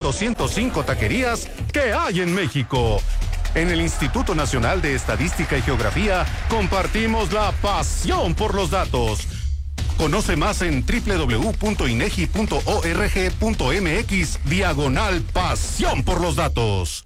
205 taquerías que hay en México. En el Instituto Nacional de Estadística y Geografía compartimos la pasión por los datos. Conoce más en www.inegi.org.mx/pasión por los datos.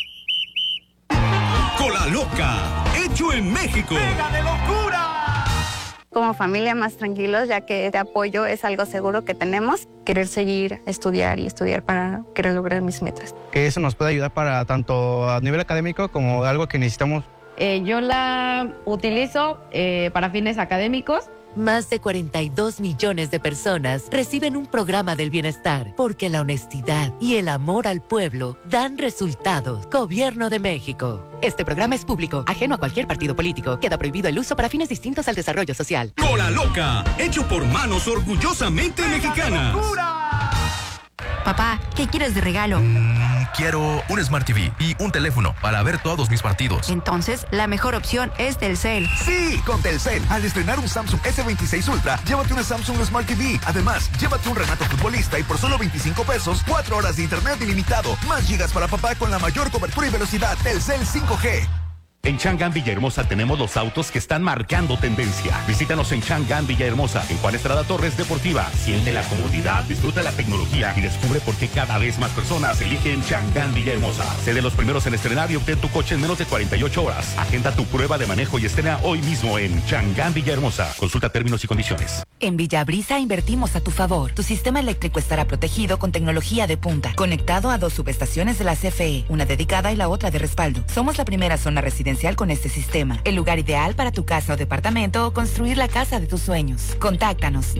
Cola Loca, hecho en México. ¡Pega de locura! Como familia más tranquilos, ya que este apoyo es algo seguro que tenemos. Querer seguir estudiar para querer lograr mis metas. Que eso nos puede ayudar para tanto a nivel académico como algo que necesitamos. Yo la utilizo para fines académicos. Más de 42 millones de personas reciben un programa del bienestar porque la honestidad y el amor al pueblo dan resultados. Gobierno de México. Este programa es público, ajeno a cualquier partido político. Queda prohibido el uso para fines distintos al desarrollo social. Cola Loca, hecho por manos orgullosamente mexicanas. Papá, ¿qué quieres de regalo? Quiero un Smart TV y un teléfono para ver todos mis partidos. Entonces, la mejor opción es Telcel. Sí, con Telcel. Al estrenar un Samsung S26 Ultra, llévate una Samsung Smart TV. Además, llévate un Renato Futbolista y por solo 25 pesos, 4 horas de internet ilimitado. Más gigas para papá con la mayor cobertura y velocidad. Telcel 5G. En Chang'an Villahermosa tenemos los autos que están marcando tendencia. Visítanos en Chang'an Villahermosa, en Juan Estrada Torres Deportiva. Siente la comodidad, disfruta la tecnología y descubre por qué cada vez más personas eligen Chang'an Villahermosa. Sé de los primeros en estrenar y obtén tu coche en menos de 48 horas. Agenda tu prueba de manejo y estrena hoy mismo en Chang'an Villahermosa. Consulta términos y condiciones. En Villabrisa invertimos a tu favor. Tu sistema eléctrico estará protegido con tecnología de punta, conectado a 2 subestaciones de la CFE, una dedicada y la otra de respaldo. Somos la primera zona residencial con este sistema, el lugar ideal para tu casa o departamento o construir la casa de tus sueños. Contáctanos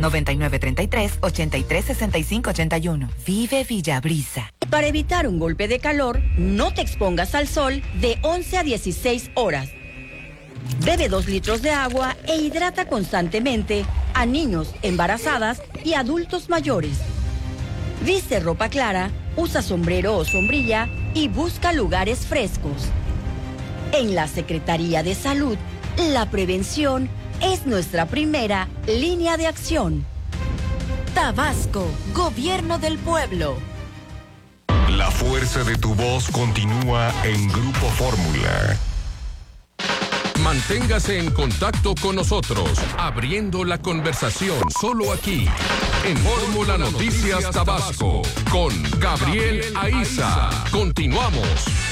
9933-836581. Vive Villabrisa. Para evitar un golpe de calor, no te expongas al sol de 11 a 16 horas. Bebe 2 litros de agua e hidrata constantemente a niños, embarazadas y adultos mayores. Viste ropa clara, usa sombrero o sombrilla y busca lugares frescos. En la Secretaría de Salud, la prevención es nuestra primera línea de acción. Tabasco, Gobierno del Pueblo. La fuerza de tu voz continúa en Grupo Fórmula. Manténgase en contacto con nosotros, abriendo la conversación solo aquí, en Fórmula Noticias Tabasco, con Gabriel Aiza. Continuamos.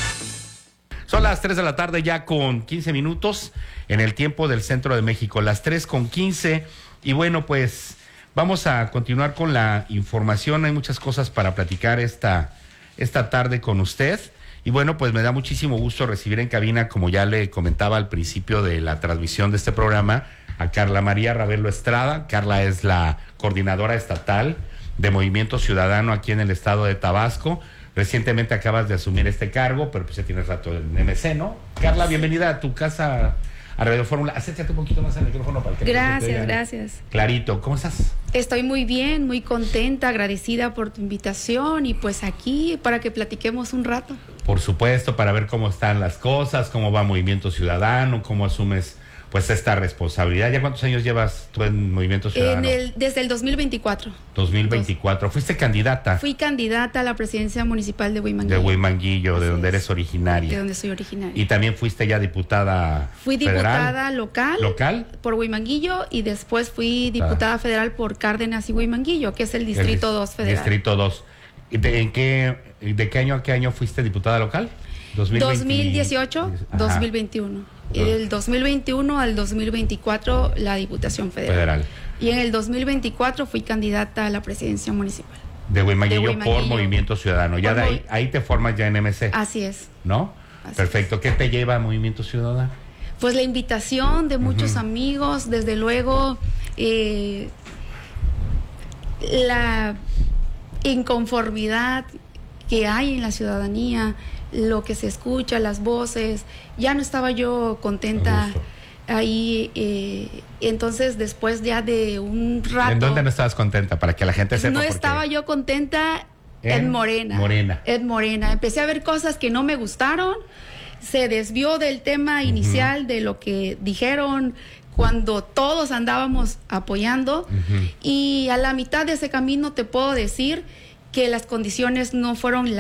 Son las 3 de la tarde ya con 15 minutos en el tiempo del centro de México, las 3:15. Y bueno, pues vamos a continuar con la información. Hay muchas cosas para platicar esta tarde con usted. Y bueno, pues me da muchísimo gusto recibir en cabina, como ya le comentaba al principio de la transmisión de este programa, a Carla María Ravelo Estrada. Carla es la coordinadora estatal de Movimiento Ciudadano aquí en el estado de Tabasco. Recientemente acabas de asumir este cargo, pero pues ya tienes rato en MC, ¿no? Carla, bienvenida a tu casa, a Radio Fórmula. Acércate un poquito más al micrófono para que Gracias. Clarito, ¿cómo estás? Estoy muy bien, muy contenta, agradecida por tu invitación y pues aquí para que platiquemos un rato. Por supuesto, para ver cómo están las cosas, cómo va Movimiento Ciudadano, cómo asumes pues esta responsabilidad. ¿Ya cuántos años llevas tú en Movimiento Ciudadano? Desde el 2024. 2024. ¿Fuiste candidata? Fui candidata a la presidencia municipal de Huimanguillo. De Huimanguillo, de donde eres originaria. De donde soy originaria. Y también fuiste ya diputada Fui diputada local. ¿Local? Por Huimanguillo y después fui diputada federal por Cárdenas y Huimanguillo, que es el Distrito 2 federal. Distrito 2. ¿De qué año a qué año fuiste diputada local? 2018, 2021. Y del 2021 al 2024 la Diputación Federal. Y en el 2024 fui candidata a la presidencia municipal. De Huimanguillo por Movimiento Ciudadano. Ya de ahí te formas ya en MC. Así es. ¿No? Así Perfecto. es. ¿Qué te lleva a Movimiento Ciudadano? Pues la invitación de muchos amigos, desde luego la inconformidad que hay en la ciudadanía, lo que se escucha, las voces. Ya no estaba yo contenta ahí, entonces después ya de un rato... ¿En dónde no estabas contenta? Para que la gente sepa. No estaba yo contenta en Morena. En Morena. Empecé a ver cosas que no me gustaron, se desvió del tema inicial de lo que dijeron cuando todos andábamos apoyando, y a la mitad de ese camino te puedo decir que las condiciones no fueron